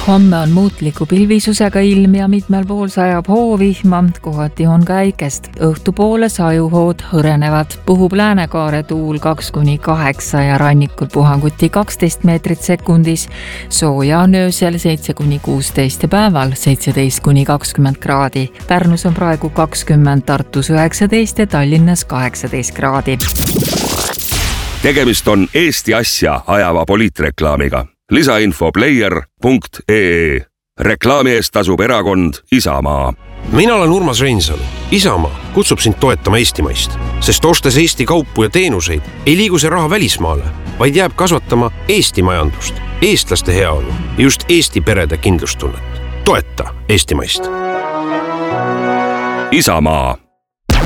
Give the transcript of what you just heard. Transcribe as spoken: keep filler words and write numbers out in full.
Homme on muutliku pilvisusega ilm ja mitmel pool sajab hoovihma, kohati on ka äikest. Õhtupoole sajuhood hõrenevad. Puhub läänekaare tuul kaks kuni kaheksa ja rannikul puhanguti kaksteist meetrit sekundis. Sooja on öösel seitse kuni kuusteist ja päeval seitseteist kuni kakskümmend kraadi. Pärnus on praegu kakskümmend, Tartus üheksateist ja Tallinnas kaheksateist kraadi. Tegemist on Eesti asja ajava poliitreklaamiga. Lisainfo player punkt ee. Reklaami eest tasub erakond Isamaa. Mina olen Urmas Reinsalu. Isamaa kutsub sind toetama eestimaist, sest ostes Eesti kaupu ja teenuseid ei liigu see raha välismaale, vaid jääb kasvatama Eesti majandust, eestlaste heaolu ja just Eesti perede kindlustunnet. Toeta eestimaist. Isamaa.